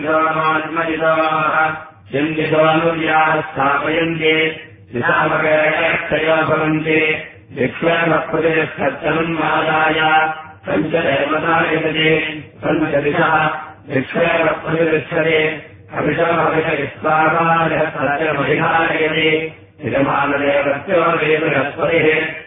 चिन्तितोऽनुर्याः स्थापयन्ति दिशामकक्षया भवन्ति दिक्ष्वेमप्रतिष्ठत्तनुन्मादाय पञ्चदेवतायते पञ्चदिशः दिक्ष्वेमप्रतिष्ठते अभिषमभिषयस्वाहारः सत्यमभिधारयते यजमानदेवत्यो देवरस्पतिः